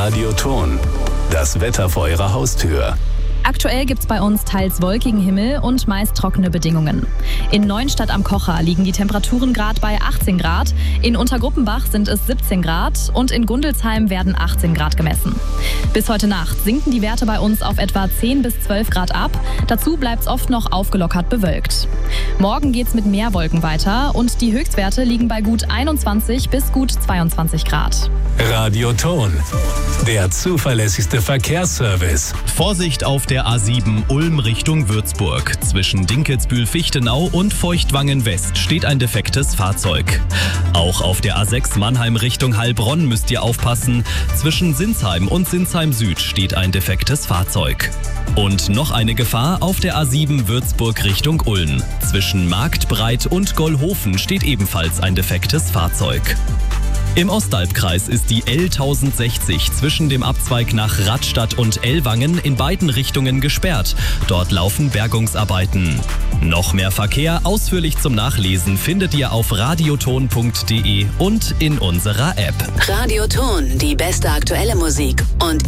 Radioton. Das Wetter vor Ihrer Haustür. Aktuell gibt's bei uns teils wolkigen Himmel und meist trockene Bedingungen. In Neuenstadt am Kocher liegen die Temperaturen gerade bei 18 Grad, in Untergruppenbach sind es 17 Grad und in Gundelsheim werden 18 Grad gemessen. Bis heute Nacht sinken die Werte bei uns auf etwa 10 bis 12 Grad ab. Dazu bleibt's oft noch aufgelockert bewölkt. Morgen geht's mit mehr Wolken weiter und die Höchstwerte liegen bei gut 21 bis gut 22 Grad. Radioton, der zuverlässigste Verkehrsservice. Vorsicht auf der A7 Ulm Richtung Würzburg. Zwischen Dinkelsbühl-Fichtenau und Feuchtwangen-West steht ein defektes Fahrzeug. Auch auf der A6 Mannheim Richtung Heilbronn müsst ihr aufpassen. Zwischen Sinsheim und Sinsheim Süd steht ein defektes Fahrzeug. Und noch eine Gefahr auf der A7 Würzburg Richtung Ulm. Zwischen Marktbreit und Gollhofen steht ebenfalls ein defektes Fahrzeug. Im Ostalbkreis ist die L1060 zwischen dem Abzweig nach Radstadt und Ellwangen in beiden Richtungen gesperrt. Dort laufen Bergungsarbeiten. Noch mehr Verkehr ausführlich zum Nachlesen findet ihr auf radioton.de und in unserer App. Radioton, die beste aktuelle Musik und